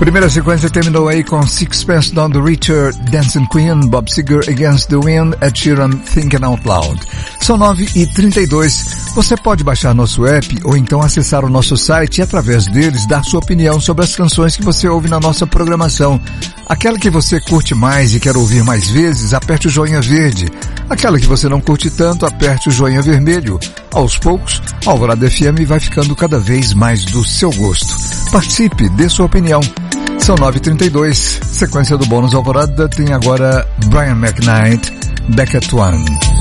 Primeira sequência terminou aí com Sixpence None the Richer, Dancing Queen, Bob Seger, Against the Wind, Ed Sheeran, Thinking Out Loud. São 9h32. Você pode baixar nosso app ou então acessar o nosso site e através deles dar sua opinião sobre as canções que você ouve na nossa programação. Aquela que você curte mais e quer ouvir mais vezes, aperte o joinha verde. Aquela que você não curte tanto, aperte o joinha vermelho. Aos poucos, a Alvorada FM vai ficando cada vez mais do seu gosto. Participe, dê sua opinião. São 9h32, sequência do Bônus Alvorada tem agora Brian McKnight, Back at One.